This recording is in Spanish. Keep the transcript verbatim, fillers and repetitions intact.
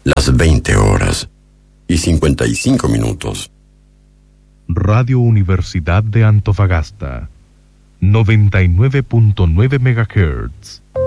las veinte horas y cincuenta y cinco minutos. Radio Universidad de Antofagasta, noventa y nueve punto nueve megahertz.